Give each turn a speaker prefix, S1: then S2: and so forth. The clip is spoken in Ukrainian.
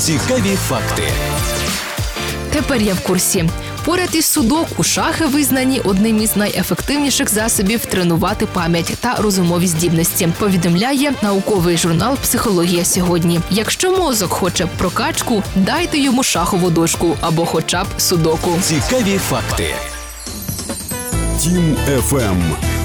S1: Цікаві факти.
S2: Тепер я в курсі. Поряд із судоку шахи визнані одним із найефективніших засобів тренувати пам'ять та розумові здібності, повідомляє науковий журнал «Психологія сьогодні». Якщо мозок хоче прокачку, дайте йому шахову дошку або хоча б судоку.
S1: Цікаві факти.
S3: Тім FM.